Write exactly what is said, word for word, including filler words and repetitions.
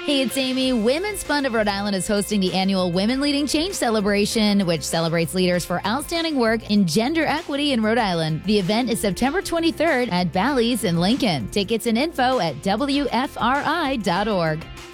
Hey, it's Amy. Women's Fund of Rhode Island is hosting the annual Women Leading Change celebration, which celebrates leaders for outstanding work in gender equity in Rhode Island. The event is September twenty-third at Bally's in Lincoln. Tickets and info at W F R I dot org.